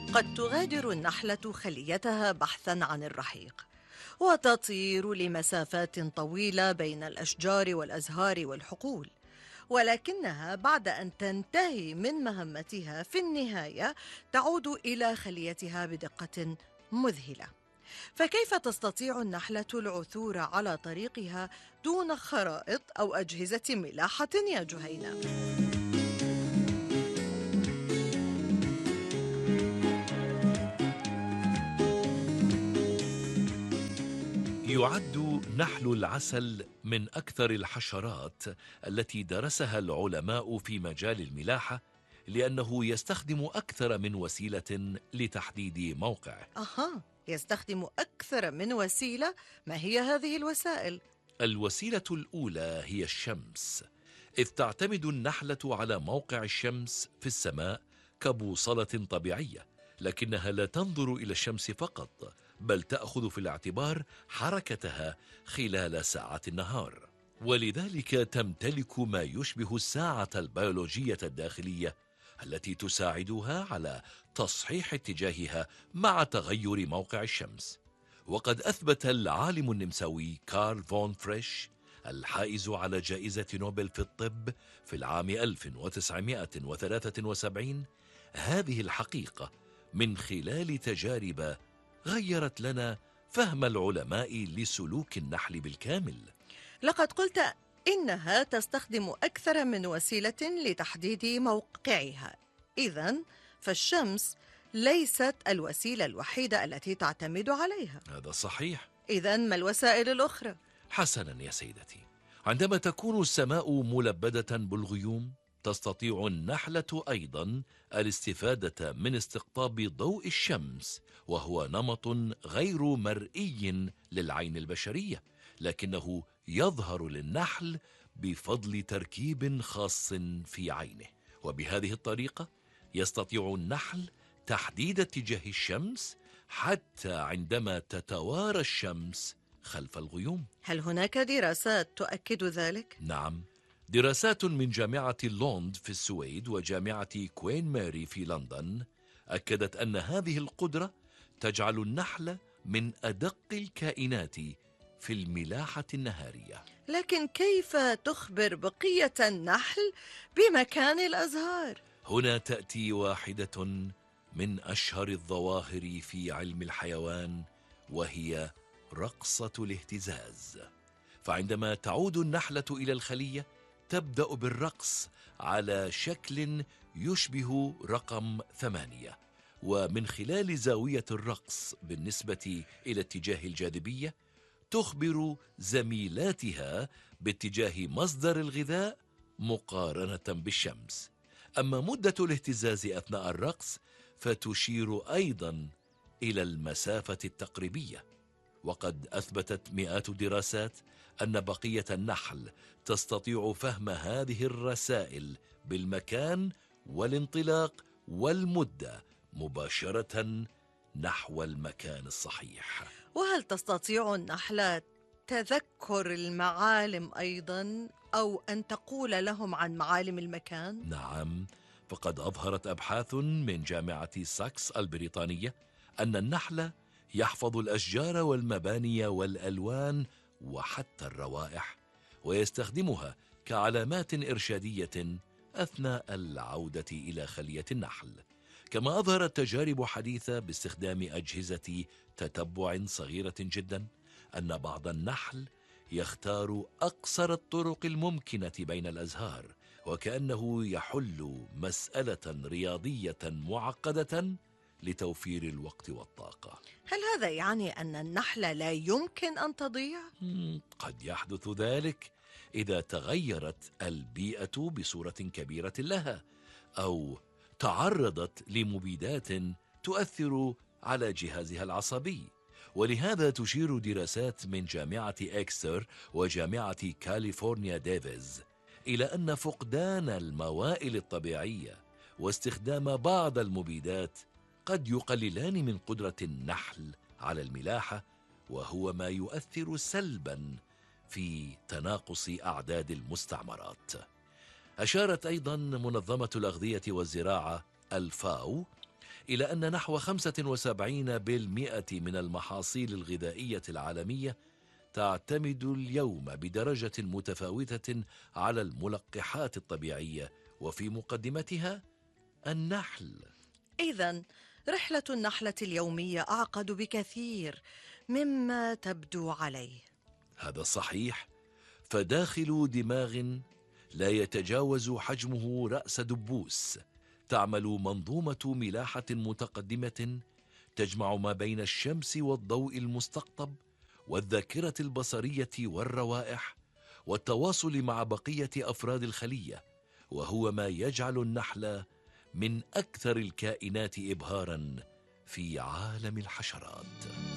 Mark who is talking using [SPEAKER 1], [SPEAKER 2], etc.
[SPEAKER 1] قد تغادر النحلة خليتها بحثا عن الرحيق، وتطير لمسافات طويلة بين الأشجار والأزهار والحقول، ولكنها بعد أن تنتهي من مهمتها في النهاية تعود إلى خليتها بدقة مذهلة. فكيف تستطيع النحلة العثور على طريقها دون خرائط أو أجهزة ملاحة يا جهينة؟
[SPEAKER 2] يعد نحل العسل من أكثر الحشرات التي درسها العلماء في مجال الملاحة، لأنه يستخدم أكثر من وسيلة لتحديد موقعه.
[SPEAKER 1] يستخدم أكثر من وسيلة. ما هي هذه الوسائل؟
[SPEAKER 2] الوسيلة الأولى هي الشمس، إذ تعتمد النحلة على موقع الشمس في السماء كبوصلة طبيعية، لكنها لا تنظر إلى الشمس فقط، بل تأخذ في الاعتبار حركتها خلال ساعات النهار، ولذلك تمتلك ما يشبه الساعة البيولوجية الداخلية التي تساعدها على تصحيح اتجاهها مع تغير موقع الشمس. وقد أثبت العالم النمساوي كارل فون فريش الحائز على جائزة نوبل في الطب في العام 1973 هذه الحقيقة من خلال تجارب غيرت لنا فهم العلماء لسلوك النحل بالكامل.
[SPEAKER 1] لقد قلت إنها تستخدم أكثر من وسيلة لتحديد موقعها. إذن فالشمس ليست الوسيلة الوحيدة التي تعتمد عليها.
[SPEAKER 2] هذا صحيح.
[SPEAKER 1] إذن ما الوسائل الأخرى؟
[SPEAKER 2] حسنا يا سيدتي، عندما تكون السماء ملبدة بالغيوم تستطيع النحلة أيضا الاستفادة من استقطاب ضوء الشمس، وهو نمط غير مرئي للعين البشرية، لكنه يظهر للنحل بفضل تركيب خاص في عينه. وبهذه الطريقة يستطيع النحل تحديد اتجاه الشمس حتى عندما تتوارى الشمس خلف الغيوم.
[SPEAKER 1] هل هناك دراسات تؤكد ذلك؟
[SPEAKER 2] نعم، دراسات من جامعة لوند في السويد وجامعة كوين ماري في لندن أكدت أن هذه القدرة تجعل النحل من أدق الكائنات في الملاحة النهارية.
[SPEAKER 1] لكن كيف تخبر بقية النحل بمكان الأزهار؟
[SPEAKER 2] هنا تأتي واحدة من أشهر الظواهر في علم الحيوان، وهي رقصة الاهتزاز. فعندما تعود النحلة إلى الخلية تبدأ بالرقص على شكل يشبه رقم 8، ومن خلال زاوية الرقص بالنسبة إلى اتجاه الجاذبية تخبر زميلاتها باتجاه مصدر الغذاء مقارنة بالشمس. أما مدة الاهتزاز أثناء الرقص فتشير أيضا إلى المسافة التقريبية. وقد أثبتت مئات الدراسات أن بقية النحل تستطيع فهم هذه الرسائل بالمكان والانطلاق والمدة مباشرة نحو المكان الصحيح.
[SPEAKER 1] وهل تستطيع النحلة تذكر المعالم أيضا، أو أن تقول لهم عن معالم المكان؟
[SPEAKER 2] نعم، فقد أظهرت أبحاث من جامعة ساكس البريطانية أن النحل يحفظ الأشجار والمباني والألوان وحتى الروائح، ويستخدمها كعلامات إرشادية أثناء العودة إلى خلية النحل. كما أظهرت تجارب حديثة باستخدام أجهزة تتبع صغيرة جدا أن بعض النحل يختار أقصر الطرق الممكنة بين الأزهار، وكأنه يحل مسألة رياضية معقدة لتوفير الوقت والطاقة.
[SPEAKER 1] هل هذا يعني أن النحلة لا يمكن أن تضيع؟
[SPEAKER 2] قد يحدث ذلك إذا تغيرت البيئة بصورة كبيرة لها، أو تعرضت لمبيدات تؤثر على جهازها العصبي. ولهذا تشير دراسات من جامعة إكستر وجامعة كاليفورنيا ديفيز إلى أن فقدان الموائل الطبيعية واستخدام بعض المبيدات قد يقللان من قدرة النحل على الملاحة، وهو ما يؤثر سلبا في تناقص أعداد المستعمرات. أشارت أيضا منظمة الأغذية والزراعة الفاو إلى أن نحو 75% من المحاصيل الغذائية العالمية تعتمد اليوم بدرجة متفاوتة على الملقحات الطبيعية، وفي مقدمتها النحل.
[SPEAKER 1] إذن رحلة النحلة اليومية أعقد بكثير مما تبدو عليه.
[SPEAKER 2] هذا صحيح، فداخل دماغ لا يتجاوز حجمه رأس دبوس تعمل منظومة ملاحة متقدمة تجمع ما بين الشمس والضوء المستقطب والذاكرة البصرية والروائح والتواصل مع بقية أفراد الخلية، وهو ما يجعل النحل من أكثر الكائنات إبهاراً في عالم الحشرات.